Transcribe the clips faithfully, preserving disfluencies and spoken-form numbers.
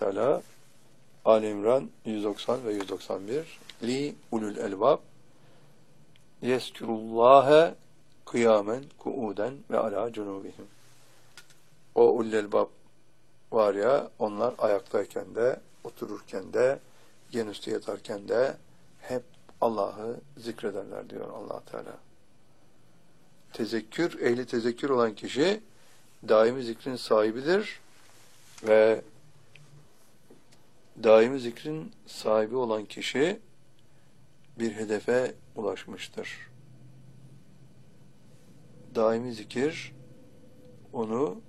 Teala Ali İmran yüz doksan ve yüz doksan bir Li ulul elbab yeskurullâhe kıyamen kuuden ve ala cunubihim. O ulul elbab var ya, onlar ayaktayken de, otururken de, gen üstü yatarken de hep Allah'ı zikrederler diyor Allah Teala. Tezekkür, ehli tezekkür olan kişi daimi zikrin sahibidir ve daimi zikrin sahibi olan kişi bir hedefe ulaşmıştır. Daimi zikir onu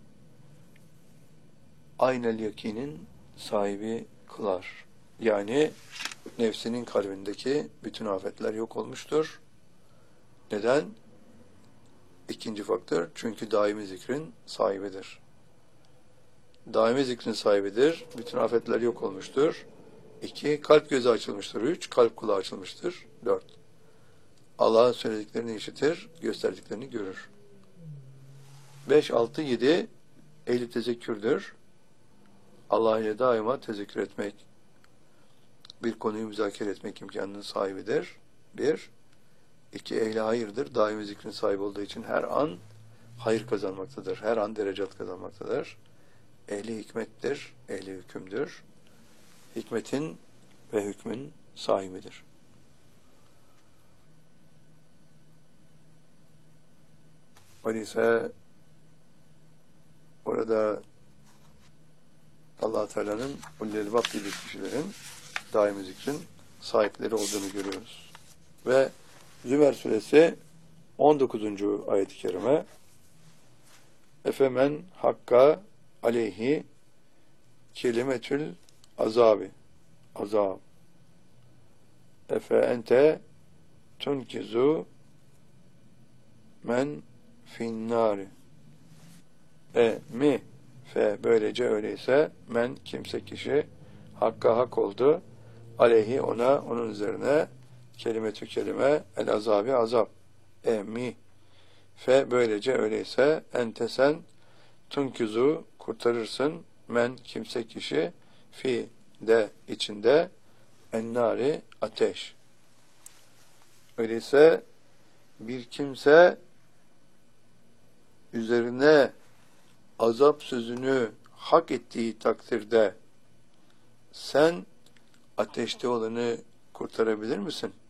aynel yakinin sahibi kılar. Yani nefsinin kalbindeki bütün afetler yok olmuştur. Neden? İkinci faktör, çünkü daimi zikrin sahibidir. Daimi zikrin sahibidir. Bütün afetler yok olmuştur. İki, kalp gözü açılmıştır. Üç, kalp kulağı açılmıştır. Dört, Allah'ın söylediklerini işitir, gösterdiklerini görür. Beş, altı, yedi, ehli tezekkürdür. Allah ile daima tezekkür etmek, bir konuyu müzakere etmek imkanının sahibidir. Bir, iki, ehli hayırdır. Daimi zikrin sahibi olduğu için her an hayır kazanmaktadır. Her an derecat kazanmaktadır. Ehli hikmettir, ehli hükümdür. Hikmetin ve hükmün sahibidir. Öyleyse orada Allah Teala'nın ulul elbab gibi kişilerin daimi zikrin sahipleri olduğunu görüyoruz. Ve Zümer suresi on dokuzuncu ayet-i kerime Efemen hakka aleyhi kelimetül azabi azab efe ente tunkizu men finnari e mi fe böylece öyleyse men kimse kişi hakka hak oldu aleyhi ona onun üzerine kelimetü kelime el azabi azab e mi fe böylece öyleyse ente sen tunkizu kurtarırsın men kimse kişi fi de içinde ennari ateş. Öyleyse bir kimse üzerine azap sözünü hak ettiği takdirde sen ateşte olanı kurtarabilir misin?